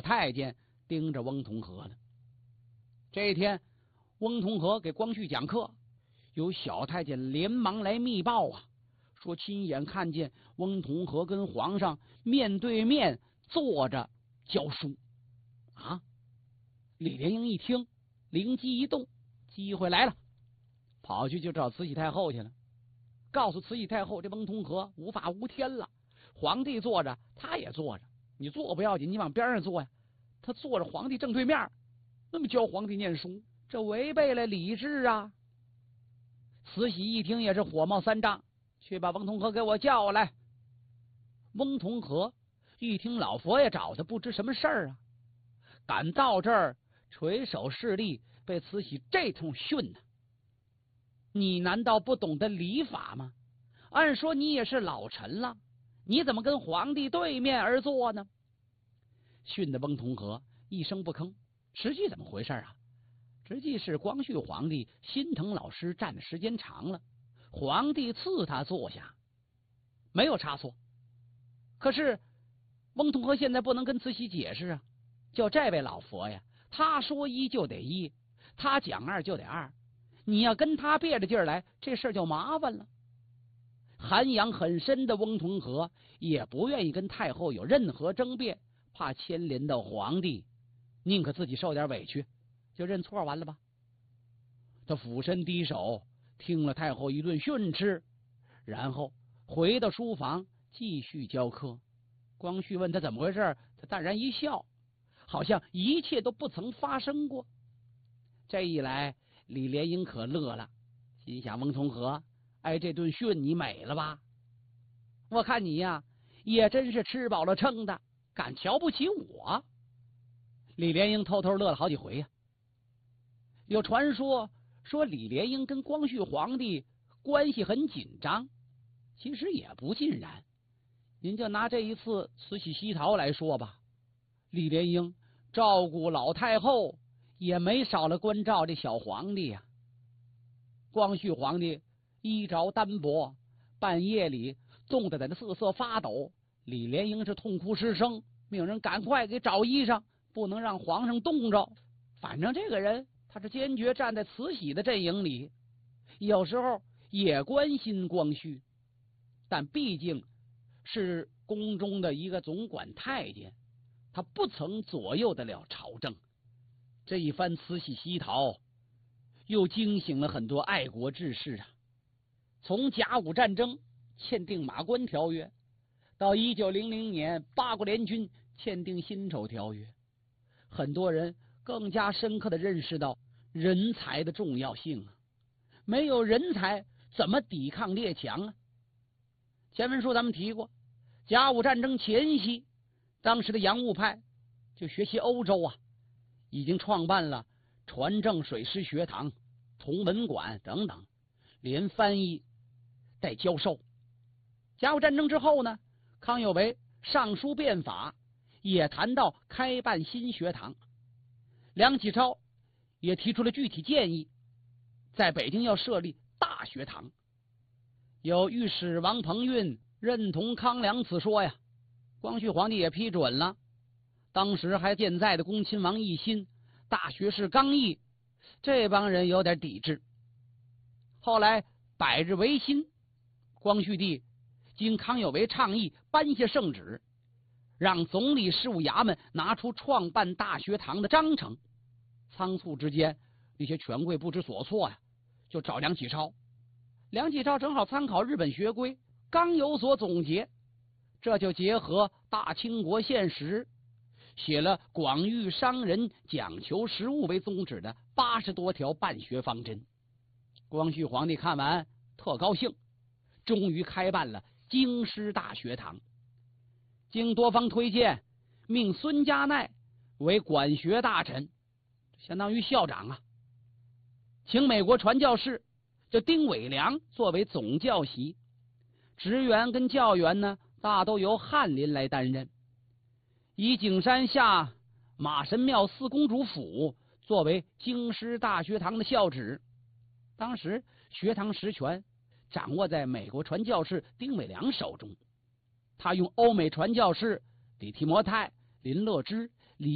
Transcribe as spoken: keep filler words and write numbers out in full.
太监盯着翁同龢呢。这一天，翁同龢给光绪讲课，有小太监连忙来密报啊，说亲眼看见翁同龢跟皇上面对面坐着教书啊。李莲英一听，灵机一动，机会来了，跑去就找慈禧太后去了，告诉慈禧太后，这翁同龢无法无天了，皇帝坐着他也坐着，你坐不要紧，你往边上坐呀，他坐着皇帝正对面，那么教皇帝念书，这违背了礼制啊。慈禧一听也是火冒三丈，去把翁同龢给我叫来。翁同龢一听老佛爷找他，不知什么事儿啊，赶到这儿垂手侍立，被慈禧这通训呢。你难道不懂得礼法吗？按说你也是老臣了，你怎么跟皇帝对面而坐呢？训得翁同龢一声不吭。实际怎么回事啊？实际是光绪皇帝心疼老师站的时间长了，皇帝赐他坐下，没有差错。可是翁同龢现在不能跟慈禧解释啊，就这位老佛爷，他说一就得一，他讲二就得二，你要跟他别着劲儿来，这事儿就麻烦了。涵养很深的翁同龢也不愿意跟太后有任何争辩，怕牵连到皇帝，宁可自己受点委屈，就认错完了吧。他俯身低手，听了太后一顿训斥，然后回到书房继续教课。光绪问他怎么回事，他淡然一笑，好像一切都不曾发生过。这一来，李莲英可乐了，心想翁同龢，挨这顿训你美了吧？我看你呀，也真是吃饱了撑的，敢瞧不起我。李莲英偷偷乐了好几回呀、啊。有传说说李莲英跟光绪皇帝关系很紧张，其实也不尽然。您就拿这一次慈禧西逃来说吧，李莲英照顾老太后也没少了关照这小皇帝呀、啊。光绪皇帝衣着单薄，半夜里冻得在那瑟瑟发抖，李莲英是痛哭失声，命人赶快给找衣裳，不能让皇上冻着。反正这个人他是坚决站在慈禧的阵营里，有时候也关心光绪，但毕竟是宫中的一个总管太监，他不曾左右得了朝政。这一番慈禧西逃又惊醒了很多爱国志士啊。从甲午战争签订马关条约，到一九零零年八国联军签订辛丑条约，很多人更加深刻地认识到人才的重要性啊！没有人才怎么抵抗列强啊？前文书咱们提过，甲午战争前夕，当时的洋务派就学习欧洲啊，已经创办了船政水师学堂、同文馆等等，连翻译带教授。甲午战争之后呢，康有为上书变法，也谈到开办新学堂。梁启超也提出了具体建议，在北京要设立大学堂。有御史王鹏运认同康梁此说呀，光绪皇帝也批准了。当时还健在的恭亲王奕欣、大学士刚毅，这帮人有点抵制。后来百日维新，光绪帝经康有为倡议颁下圣旨，让总理事务衙门拿出创办大学堂的章程。仓促之间，那些权贵不知所措呀，就找梁启超。梁启超正好参考日本学规，刚有所总结，这就结合大清国现实，写了广育商人、讲求实务为宗旨的八十多条办学方针。光绪皇帝看完特高兴，终于开办了京师大学堂。经多方推荐，命孙家鼐为管学大臣，相当于校长啊。请美国传教士这丁伟良作为总教习，职员跟教员呢，大都由翰林来担任。以景山下马神庙四公主府作为京师大学堂的校址。当时学堂实权掌握在美国传教士丁伟良手中，他用欧美传教士李提摩太、林乐之